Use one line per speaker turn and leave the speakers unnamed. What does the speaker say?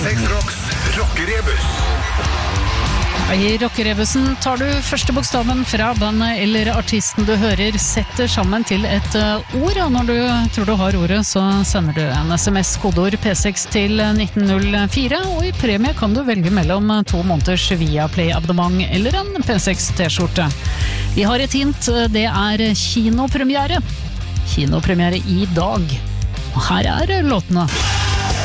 P6 Rocks Rockerebus.
I rockerebusen tar du første bokstaven fra bandet eller artisten du hører, setter sammen til et ord, og når du tror du har ordet, så sender du en SMS-kodeord P6 til 1904, og i premie kan du velge mellom 2 måneders Viaplay-abonnement eller en P6-t-skjorte. Vi har et hint, det er kinopremiere. Kinopremiere i dag. Og her er låtene.